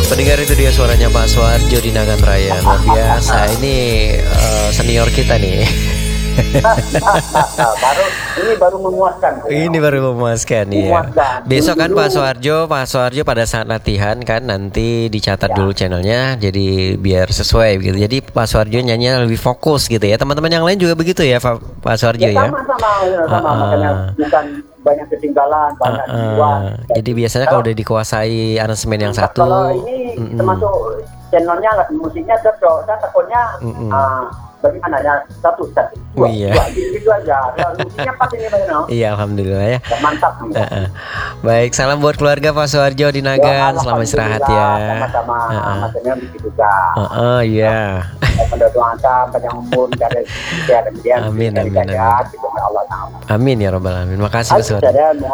Pendengar, itu dia suaranya Pak Suharjo di Nagan Raya. Luar biasa, ini senior kita nih. baru memuaskan. Ini baru memuaskan ya. Besok kan Pak Suharjo pada saat latihan kan nanti dicatat dulu channelnya, jadi biar sesuai gitu. Jadi Pak Suharjo nyanyi lebih fokus gitu ya. Teman-teman yang lain juga begitu ya Pak Suharjo ya. Sama, makanya bukan banyak ketinggalan, banyak jadi biasanya kalau udah dikuasai aransemen yang satu. Kalau ini termasuk channelnya musiknya cocok, saya takutnya bagaimana ya, satu iya. Gitu aja. Musiknya pas ini Pak. Iya, alhamdulillah ya. Mantap. Baik, salam buat keluarga Pak Suharjo di Nagan. Selamat istirahat ya. Sama-sama. Maksudnya begitu juga. Iya. Mendoakan panjang umur dari kemudian. Amin. Allah Taala. Amin ya robbal alamin. Makasih Pak Suharjo.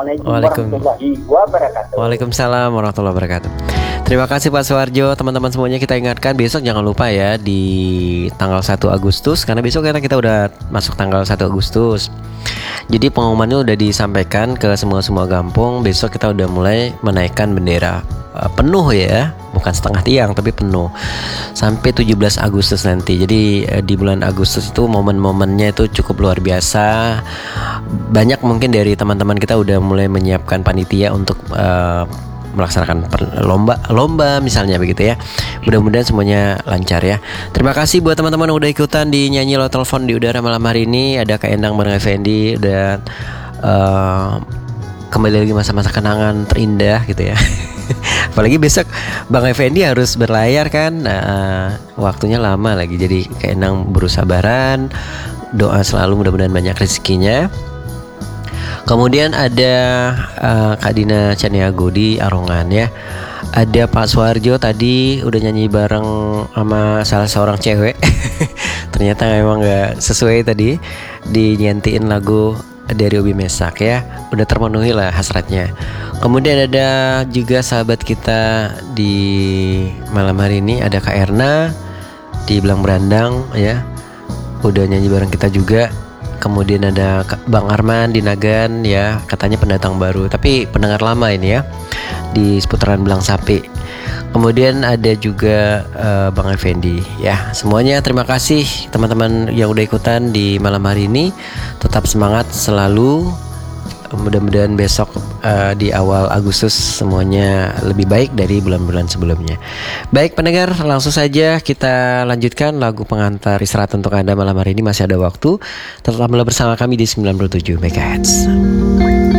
Waalaikumsalam warahmatullahi wabarakatuh. Terima kasih Pak Suharjo. Teman-teman semuanya, kita ingatkan besok jangan lupa ya di tanggal 1 Agustus, karena besok kita udah masuk tanggal 1 Agustus. Jadi pengumumannya udah disampaikan ke semua kampung. Besok kita udah mulai menaikkan bendera penuh ya, bukan setengah tiang tapi penuh sampai 17 Agustus nanti. Jadi di bulan Agustus itu momen-momennya itu cukup luar biasa. Banyak mungkin dari teman-teman kita udah mulai menyiapkan panitia untuk melaksanakan lomba misalnya begitu ya. Mudah-mudahan semuanya lancar ya. Terima kasih buat teman-teman yang udah ikutan di Nyanyi Lo Telepon di udara malam hari ini. Ada Kak Endang bareng Effendi, udah kembali lagi masa-masa kenangan terindah gitu ya. Apalagi besok Bang Effendi harus berlayar kan. Waktunya lama lagi. Jadi Kak Endang berusabaran, doa selalu mudah-mudahan banyak rezekinya. Kemudian ada Kak Dina Caniago di Arongan ya. Ada Pak Suharjo tadi udah nyanyi bareng sama salah seorang cewek. Ternyata memang gak sesuai tadi, dinyantiin lagu dari Obi Mesak ya. Udah terpenuhi lah hasratnya. Kemudian ada juga sahabat kita di malam hari ini, ada Kak Erna di Belang Berandang ya. Udah nyanyi bareng kita juga. Kemudian ada Bang Arman di Nagan ya, katanya pendatang baru tapi pendengar lama ini ya, di seputaran Belang Sapi. Kemudian ada juga Bang Effendi ya. Semuanya terima kasih teman-teman yang udah ikutan di malam hari ini. Tetap semangat selalu. Mudah-mudahan besok di awal Agustus semuanya lebih baik dari bulan-bulan sebelumnya. Baik pendengar, langsung saja kita lanjutkan lagu pengantar istirahat untuk Anda malam hari ini. Masih ada waktu. Tetaplah bersama kami di 97 MHz.